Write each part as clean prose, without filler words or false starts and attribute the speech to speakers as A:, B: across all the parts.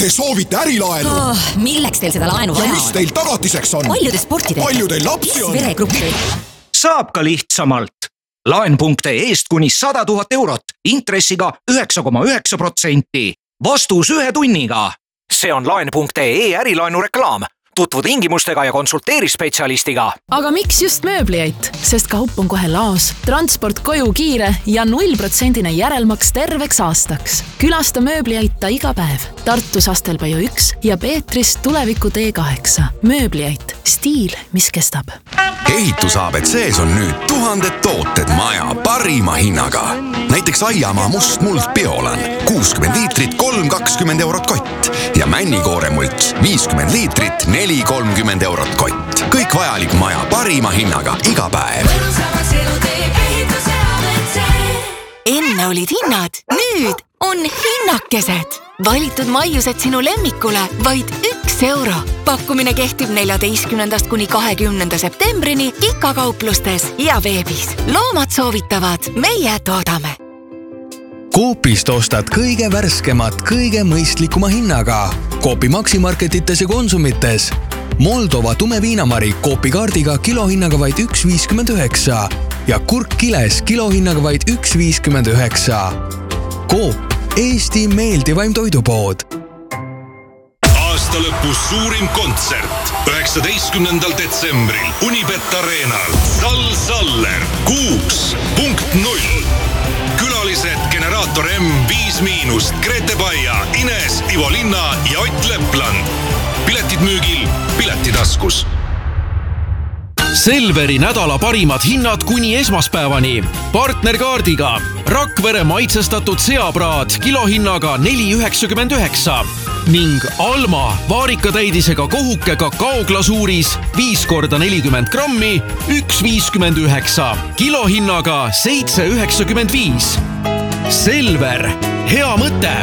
A: Te soovite ärilaenu?
B: Milleks teil seda laenu vaja
A: on? Ja mis teil tagatiseks on?
B: Paljude sportidega.
A: Palju teil lapsi on?
B: Veregruppi.
C: Saab ka lihtsamalt. Laen.ee-st kuni 100 000 eurot, intressiga 9,9%. Vastus 1 tunniga. See on Laen.ee ärilaenu reklaam. Tutvu tingimustega ja konsulteeri spetsialistiga.
D: Aga miks just mööbliait? Sest kaup on kohe laos, transport koju kiire ja 0% järelmaks terveks aastaks. Külasta mööbliaita iga päev. Tartus Astelpaju 1 ja Peetris Tuleviku T8. Mööbliait. Stiil, mis kestab.
E: Ehitusabetsees on nüüd 1000 tooted maja parima hinnaga. Näiteks Aiamaa mustmuld Biolan 60 liitrit 3,20 eurot kott ja männikooremults 50 liitrit 4,30 eurot kott. Kõik vajalik maja parima hinnaga iga päev.
F: Enne olid hinnad, nüüd on hinnakesed. Valitud maiused sinu lemmikule vaid 1 euro. Pakkumine kehtib 14. kuni 20. septembrini Kika-kauplustes ja veebis. Loomad soovitavad, meie toodame.
G: Coopist ostad kõige värskemat, kõige mõistlikuma hinnaga. Coopi Maximarketites ja Konsumites. Moldova tumeviinamari Coopi kaardiga kilohinnaga vaid 1,59 ja kurk kiles kilohinnaga vaid 1,59. Coop, Eesti meeldivaim toidupood.
H: Aasta lõpus suurim kontsert 19. detsembril Unibet Arenal. Saller 6.0. Külalised Generaator M5-, Grete Baia, Ines, Ivo Linna ja Ott Lepland. Piletid müügil Piletitaskus.
I: Selveri nädala parimad hinnad kuni esmaspäevani. Partnerkaardiga Rakvere maitsestatud seapraad kilohinnaga 4,99 ning Alma vaarikatäidisega kohuke kakaoglasuuris 5x40 grammi 1,59 kilohinnaga 7,95. Selver, hea mõte!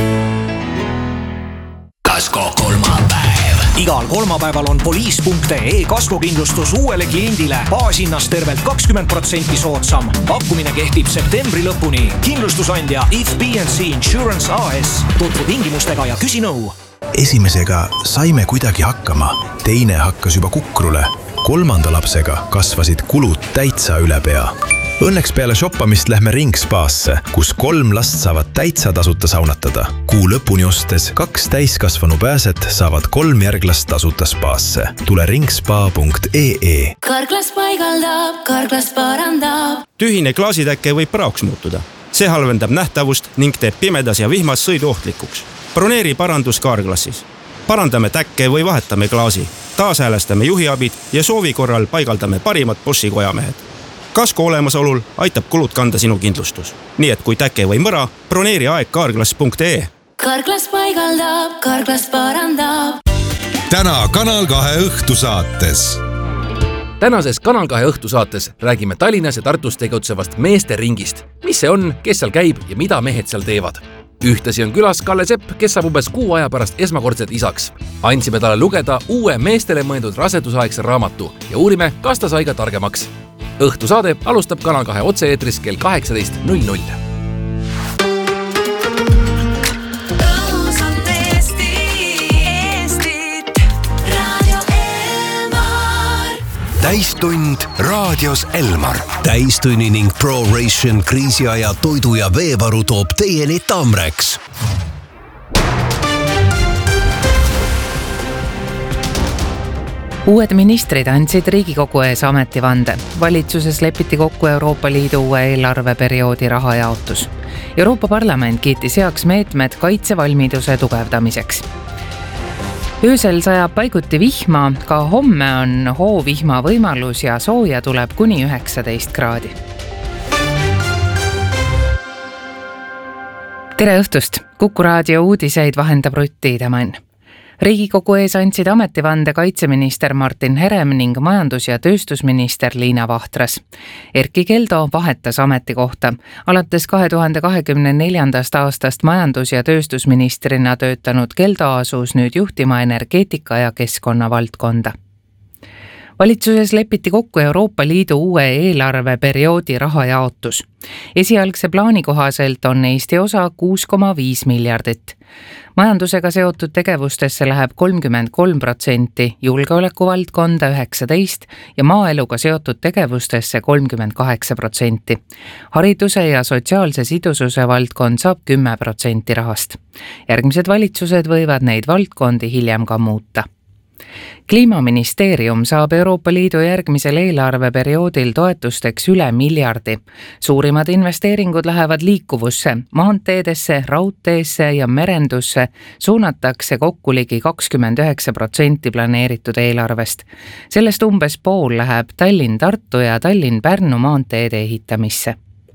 C: Kasko kolmapäev. Igal kolmapäeval on Police.ee kaskokindlustus uuele kliendile baashinnast tervelt 20% soodsam. Pakkumine kehtib septembri lõpuni. Kindlustusandja If B&C Insurance AS. Tutvu tingimustega ja küsi nõu.
J: Esimesega saime kuidagi hakkama, teine hakkas juba kukrule. 3. lapsega kasvasid kulud täitsa üle pea. Õnneks peale shoppamist lähme Ringspaasse, kus 3 last saavad täitsa tasuta saunatada. Kuu lõpuni ostes 2 täiskasvanu pääset saavad 3 järglast tasuta spaasse. Tule ringspa.ee.
K: Karklas paigaldab, Karklas parandab.
L: Tühine klaasitäkke võib praoks muutuda. See halvendab nähtavust ning teeb pimedas ja vihmas sõidu ohtlikuks. Broneeri parandus Karklassis. Parandame täkke või vahetame klaasi. Taashäälestame juhiabid ja soovi korral paigaldame parimad Boschi kojamehed. Kasko olemasolul aitab kulud kanda sinu kindlustus. Nii et kui täke või mõra, broneeri aeg karklas.ee.
K: Karklas paigaldab, Karklas parandab.
M: Täna Kanal 2 õhtusaates.
N: Tänases Kanal 2 õhtusaates räägime Tallinnas ja Tartus tegutsevast meeste ringist. Mis see on, kes seal käib ja mida mehed seal teevad? Ühtasi on külas Kalle Sepp, kes saab umbes 6 aja pärast esmakordselt isaks. Andsime talle lugeda uue meestele mõeldud rasedusaegse raamatu ja uurime, kas ta sai ka targemaks. Õhtusaade alustab Kanal 2 otse-eetris kell 18.00.
M: Täistund raadios Elmar. Täistunni ning ProRation kriisiaja toidu ja veevaru toob teieni Tamreks.
O: Uued ministrid andsid Riigikogu ees ametivande. Valitsuses lepiti kokku Euroopa Liidu uue eelarveperioodi rahajaotus. Euroopa Parlament kiitis heaks meetmed kaitsevalmiduse tugevdamiseks. Öösel sajab paiguti vihma, ka homme on hoovihma võimalus ja sooja tuleb kuni 19 kraadi. Tere õhtust! Kuku raadio uudiseid vahendab Rutt Tiidemann. Riigikogu ees andsid ametivande kaitseminister Martin Herem ning majandus- ja tööstusminister Liina Vahtras. Erkki Keldo vahetas ametikohta. Alates 2024. aastast majandus- ja tööstusministrina töötanud Keldo asus nüüd juhtima energeetika ja keskkonna valdkonda. Valitsuses lepiti kokku Euroopa Liidu uue eelarveperioodi rahajaotus. Esialgse plaani kohaselt on Eesti osa 6,5 miljardit. Majandusega seotud tegevustesse läheb 33%, julgeolekuvaldkonda 19% ja maaeluga seotud tegevustesse 38%. Hariduse ja sotsiaalse sidususe valdkond saab 10% rahast. Järgmised valitsused võivad neid valdkondi hiljem ka muuta. Kliimaministeerium saab Euroopa Liidu järgmisel eelarveperioodil toetusteks üle miljardi. Suurimad investeeringud lähevad liikuvusse, maanteedesse, raudteesse ja merendusse suunatakse kokku ligi 29% planeeritud eelarvest. Sellest umbes pool läheb Tallinn-Tartu ja Tallinn-Pärnu maanteede ehitamisse.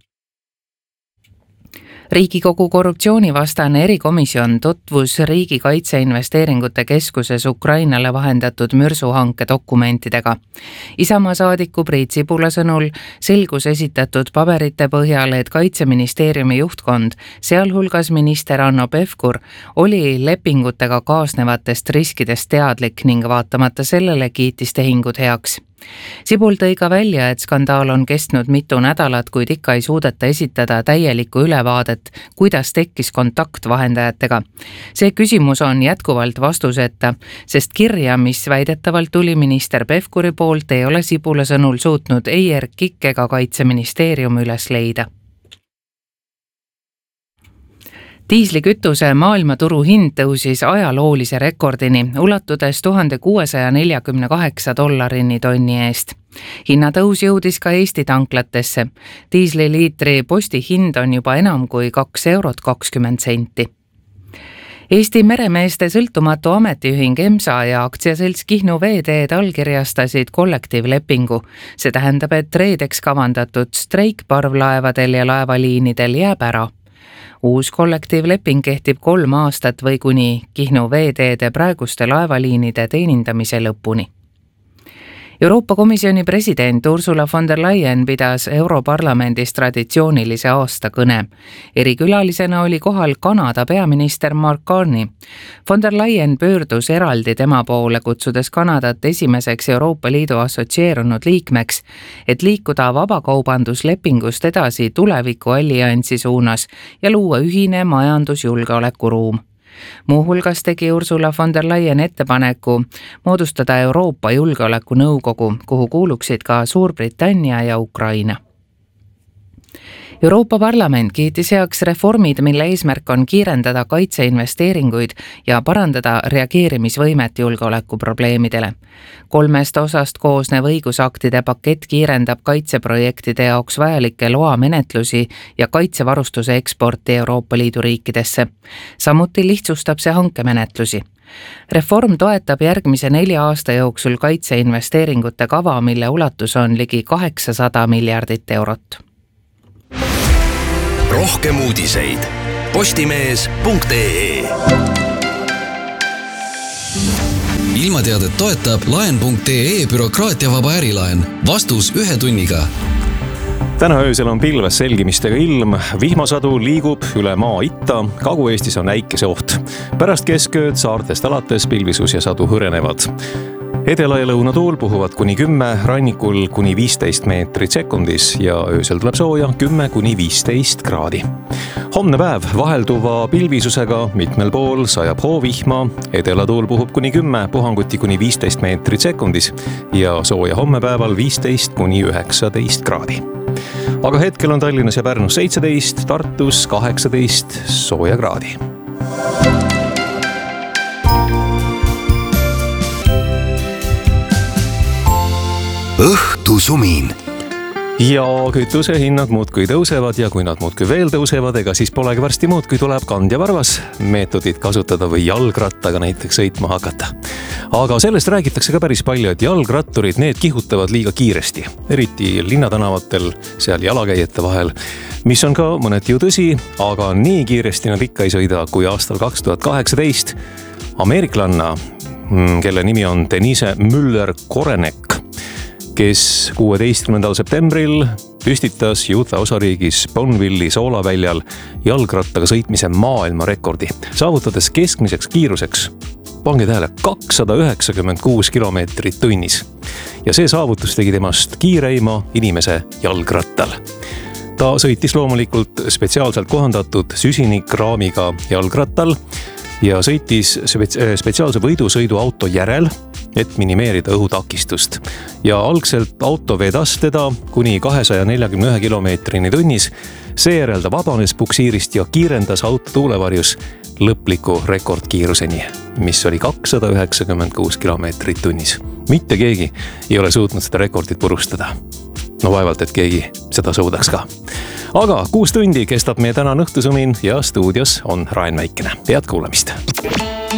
O: Riigikogu korruptsioonivastane erikomisjon tutvus Riigikaitseinvesteeringute Keskuses Ukrainale vahendatud mürsuhanke dokumentidega. Isamaa saadiku Priit Sibula sõnul selgus esitatud paberite põhjal, et Kaitseministeeriumi juhtkond, sealhulgas minister Hanno Pevkur, oli lepingutega kaasnevatest riskidest teadlik ning vaatamata sellele kiitis tehingud heaks. Sibul tõi ka välja, et skandaal on kestnud mitu nädalat, kuid ikka ei suudeta esitada täielikku ülevaadet, kuidas tekkis kontakt vahendajatega. See küsimus on jätkuvalt vastuseta, sest kirja, mis väidetavalt tuli minister Pevkuri poolt, ei ole Sibula sõnul suutnud ei RKIK ega Kaitseministeerium üles leida. Diislikütuse maailmaturu hind tõusis ajaloolise rekordini, ulatudes $1648 tonni eest. Hinnatõus jõudis ka Eesti tanklatesse. Diisliliitri postihind on juba enam kui €2.20. Eesti meremeeste sõltumatu ametiühing EMSA ja aktsiaselts Kihnu Veeteed allkirjastasid kollektiivlepingu. See tähendab, et reedeks kavandatud streik parvlaevadel ja laevaliinidel jääb ära. Uus kollektiivleping kehtib 3 aastat või kuni Kihnu Veeteede praeguste laevaliinide teenindamise lõpuni. Euroopa Komisjoni president Ursula von der Leyen pidas Europarlamendis traditsioonilise aastakõne. Erikülalisena oli kohal Kanada peaminister Mark Carney. Von der Leyen pöördus eraldi tema poole, kutsudes Kanadat esimeseks Euroopa Liidu assotsieerunud liikmeks, et liikuda vabakaubanduslepingust edasi tulevikualliansi suunas ja luua ühine majandusjulgeolekuruum. Muuhulgas tegi Ursula von der Leyen ettepaneku moodustada Euroopa Julgeolekunõukogu, kuhu kuuluksid ka Suurbritannia ja Ukraina. Euroopa Parlament kiitis heaks reformid, mille eesmärk on kiirendada kaitseinvesteeringuid ja parandada reageerimisvõimet julgeolekuprobleemidele. 3 osast koosnev õigusaktide pakett kiirendab kaitseprojektide jaoks vajalikke loamenetlusi ja kaitsevarustuse eksporti Euroopa Liidu riikidesse. Samuti lihtsustab see hankemenetlusi. Reform toetab järgmise 4 aasta jooksul kaitseinvesteeringute kava, mille ulatus on ligi 800 miljardit eurot.
M: Rohkem uudiseid postimees.ee.
B: Ilmateadet toetab laen.ee bürokraatiavaba ärilaen. Vastus 1 tunniga.
P: Täna öösel on pilves selgimistega ilm, vihmasadu liigub üle maa itta, Kagu-Eestis on äikeseoht. Pärast keskööd saartest alates pilvisus ja sadu hõrenevad. Edela ja lõunatuul puhuvad kuni 10, rannikul kuni 15 meetrit sekundis ja öösel tuleb sooja 10 kuni 15 kraadi. Homne päev vahelduva pilvisusega, mitmel pool sajab hoovihma, edelatuul puhub kuni 10, puhanguti kuni 15 meetrit sekundis ja sooja homme päeval 15 kuni 19 kraadi. Aga hetkel on Tallinnas ja Pärnus 17, Tartus 18 sooja kraadi.
M: Õhtusumin.
P: Ja kütusehinnad muudkui tõusevad ja kui nad muudkui veel tõusevad, ega siis polegi varsti muud, kui tuleb kand ja varvas meetodit kasutada või jalgrattaga näiteks sõitma hakata. Aga sellest räägitakse ka päris palju, et jalgratturid, need kihutavad liiga kiiresti, eriti linnatänavatel, seal jalakäijate vahel, mis on ka mõneti ju tõsi, aga nii kiiresti nad ikka ei sõida, kui aastal 2018 ameeriklanna, kelle nimi on Denise Müller-Korenek, kes 16. septembril püstitas Utah osariigis Bonneville'i soolaväljal jalgrattaga sõitmise maailmarekordi, saavutades keskmiseks kiiruseks pange tähele, 296 kilomeetrit tunnis. Ja see saavutus tegi temast kiireima inimese jalgrattal. Ta sõitis loomulikult spetsiaalselt kohandatud süsinikraamiga jalgrattal ja sõitis spetsiaalse võidusõiduauto järel, et minimeerida õhutakistust. Ja algselt auto vedas teda kuni 241 kilomeetrini tunnis, seejärel ta vabanes puksiirist ja kiirendas auto tuulevarjus lõpliku rekordkiiruseni, mis oli 296 kilomeetrit tunnis. Mitte keegi ei ole suutnud seda rekordit purustada. No vaevalt, et keegi seda suudaks ka. Aga 6 tundi kestab meie tänane õhtusumin ja stuudios on Raen Väikene. Head kuulamist!